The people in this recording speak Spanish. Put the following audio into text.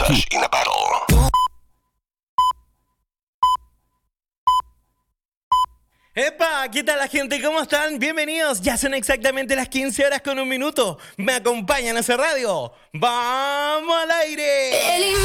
Clash in a Battle. ¡Epa! ¿Qué tal la gente? ¿Cómo están? Bienvenidos. Ya son exactamente las 15 horas con un minuto. Me acompañan a hacer radio. ¡Vamos al aire!